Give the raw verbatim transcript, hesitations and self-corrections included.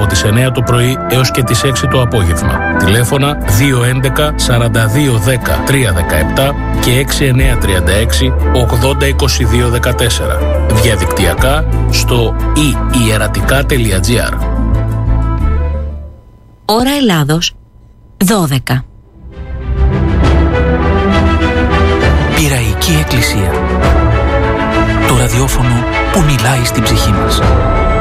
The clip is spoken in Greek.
από τις εννιά το πρωί έως και τις έξι το απόγευμα. Τηλέφωνα δύο έντεκα σαράντα δύο δέκα τρία δεκαεπτά και έξι εννιά τρία έξι ογδόντα είκοσι δύο δεκατέσσερα. Διαδικτυακά στο ι ιερατικά τελεία τζι άρ. Ώρα Ελλάδος δώδεκα. Πειραϊκή Εκκλησία. Το ραδιόφωνο που μιλάει στην ψυχή μας.